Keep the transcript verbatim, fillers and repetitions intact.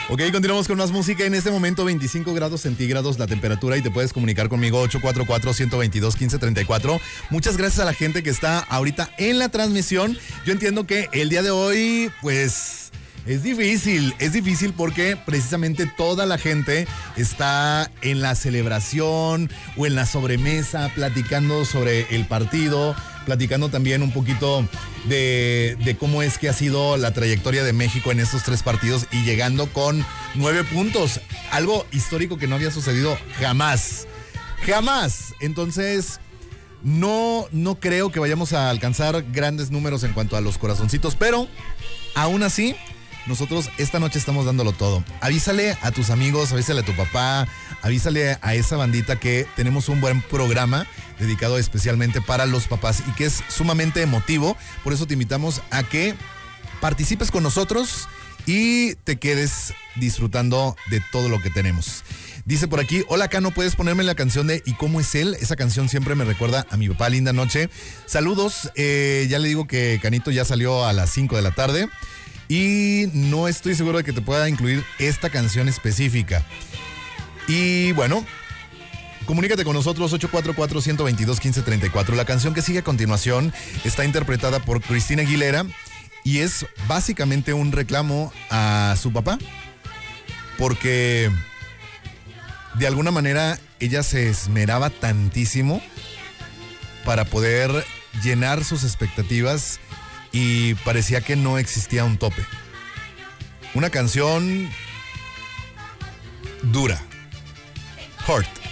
Ok, continuamos con más música. En este momento veinticinco grados centígrados la temperatura y te puedes comunicar conmigo ocho cuatro cuatro, uno dos dos, uno cinco tres cuatro. Muchas gracias a la gente que está ahorita en la transmisión. Yo entiendo que el día de hoy, pues, es difícil. Es difícil porque precisamente toda la gente está en la celebración o en la sobremesa platicando sobre el partido, platicando también un poquito de, de cómo es que ha sido la trayectoria de México en estos tres partidos y llegando con nueve puntos. Algo histórico que no había sucedido jamás. Jamás. Entonces, no, no creo que vayamos a alcanzar grandes números en cuanto a los corazoncitos, pero aún así, nosotros esta noche estamos dándolo todo. Avísale a tus amigos, avísale a tu papá, avísale a esa bandita que tenemos un buen programa dedicado especialmente para los papás y que es sumamente emotivo. Por eso te invitamos a que participes con nosotros y te quedes disfrutando de todo lo que tenemos. Dice por aquí, hola Cano, ¿puedes ponerme la canción de ¿Y cómo es él? Esa canción siempre me recuerda a mi papá, linda noche. Saludos, eh, ya le digo que Canito ya salió a las cinco de la tarde. Y no estoy seguro de que te pueda incluir esta canción específica. Y bueno, comunícate con nosotros ocho cuatro cuatro, uno dos dos, uno cinco tres cuatro. La canción que sigue a continuación está interpretada por Cristina Aguilera y es básicamente un reclamo a su papá. Porque de alguna manera ella se esmeraba tantísimo para poder llenar sus expectativas y parecía que no existía un tope. Una canción dura. Hurt.